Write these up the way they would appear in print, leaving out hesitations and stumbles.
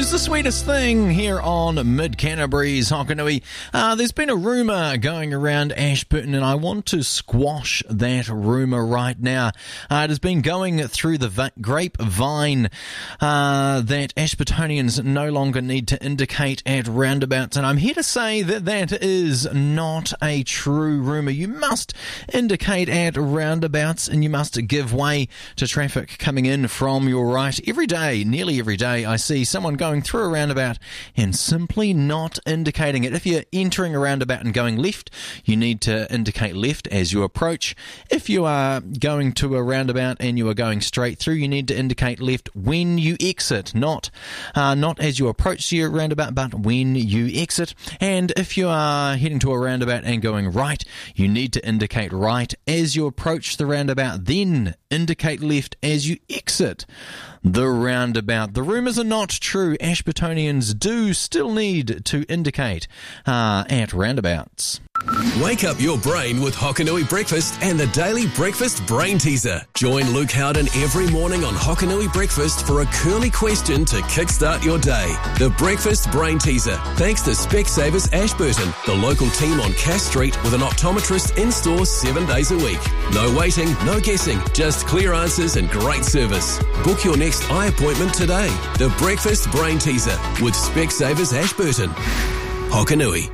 is the sweetest thing here on Mid-Canterbury's Hokanui. There's been a rumour going around Ashburton, and I want to squash that rumour right now. It has been going through the grapevine that Ashburtonians no longer need to indicate at roundabouts, and I'm here to say that that is not a true rumour. You must indicate at roundabouts, and you must give way to traffic coming in from your right. Every day, nearly every day, I see someone going through a roundabout and simply not indicating it. If you're entering a roundabout and going left, you need to indicate left as you approach. If you are going to a roundabout and you are going straight through, you need to indicate left when you exit, not as you approach your roundabout, but when you exit. And if you are heading to a roundabout and going right, you need to indicate right as you approach the roundabout, then indicate left as you exit the roundabout. The rumours are not true. Ashburtonians do still need to indicate at roundabouts. Wake up your brain with Hokanui Breakfast and the Daily Breakfast Brain Teaser. Join Luke Howden every morning on Hokanui Breakfast for a curly question to kickstart your day. The Breakfast Brain Teaser, thanks to Specsavers Ashburton, the local team on Cass Street with an optometrist in-store 7 days a week. No waiting, no guessing, just clear answers and great service. Book your next eye appointment today. The Breakfast Brain Teaser with Specsavers Ashburton. Hokanui.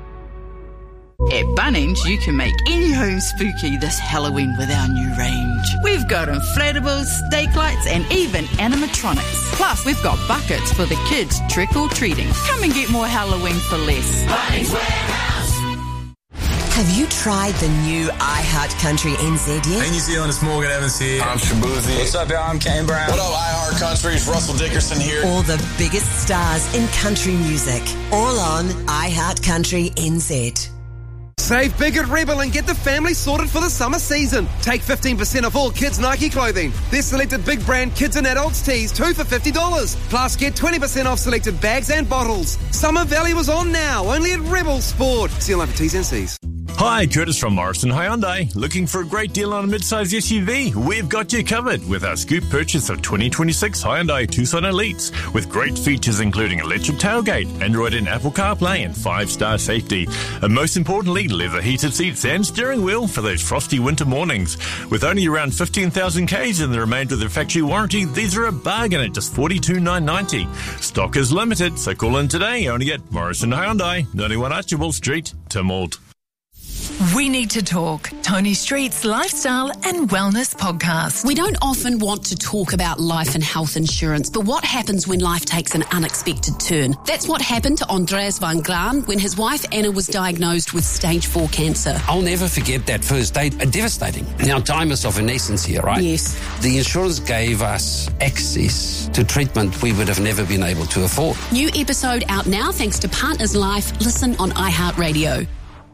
At Bunnings, you can make any home spooky this Halloween with our new range. We've got inflatables, stake lights, and even animatronics. Plus, we've got buckets for the kids trick-or-treating. Come and get more Halloween for less. Bunnings Warehouse. Have you tried the new iHeart Country NZ yet? Hey New Zealand, it's Morgan Evans here. I'm Shabuzi. What's up, y'all? I'm Kane Brown. What up, iHeart Country? It's Russell Dickerson here. All the biggest stars in country music. All on iHeart Country NZ. Save big at Rebel and get the family sorted for the summer season. Take 15% off all kids' Nike clothing. Their selected big brand kids and adults tees, 2 for $50. Plus, get 20% off selected bags and bottles. Summer Valley was on now, only at Rebel Sport. See you for T's and C's. Hi, Curtis from Morrison Hyundai. Looking for a great deal on a mid-size SUV? We've got you covered with our scoop purchase of 2026 Hyundai Tucson Elites with great features including electric tailgate, Android and Apple CarPlay, and 5-star safety. And most importantly, leather heated seats and steering wheel for those frosty winter mornings. With only around 15,000 Ks and the remainder of the factory warranty, these are a bargain at just $42,990. Stock is limited, so call in today only at Morrison Hyundai, 91 Archibald Street, Tynwald. We Need to Talk, Tony Street's lifestyle and wellness podcast. We don't often want to talk about life and health insurance, but what happens when life takes an unexpected turn? That's what happened to Andreas van Graan when his wife Anna was diagnosed with stage 4 cancer. I'll never forget that first date. Devastating. Now, time is of an essence here, right? Yes. The insurance gave us access to treatment we would have never been able to afford. New episode out now thanks to Partners Life. Listen on iHeartRadio.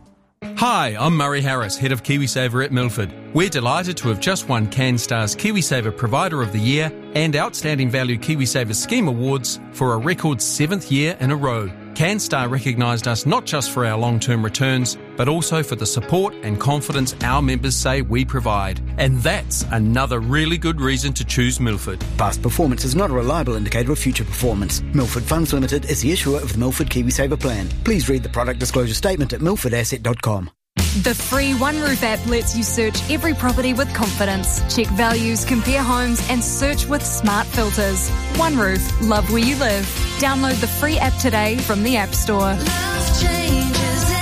Hi, I'm Murray Harris, Head of KiwiSaver at Milford. We're delighted to have just won CanStar's KiwiSaver Provider of the Year and Outstanding Value KiwiSaver Scheme Awards for a record 7th year in a row. CanStar recognised us not just for our long-term returns, but also for the support and confidence our members say we provide. And that's another really good reason to choose Milford. Past performance is not a reliable indicator of future performance. Milford Funds Limited is the issuer of the Milford KiwiSaver plan. Please read the product disclosure statement at milfordasset.com. The free OneRoof app lets you search every property with confidence. Check values, compare homes, and search with smart filters. OneRoof, love where you live. Download the free app today from the App Store. Love changes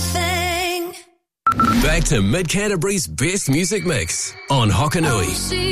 everything. Back to Mid-Canterbury's best music mix on Hokanui.